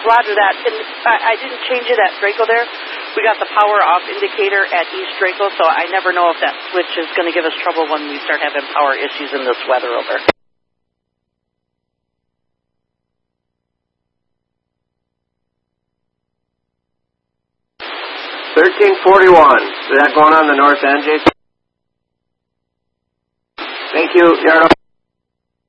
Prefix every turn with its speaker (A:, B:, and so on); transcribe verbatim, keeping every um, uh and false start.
A: Roger that. And I, I didn't change it at Draco there. We got the power off indicator at East Draco, so I never know if that switch is going to give us trouble when we start having power issues in this weather over.
B: thirteen forty-one. Is that going on the north end, Jason? Thank you, Yardo.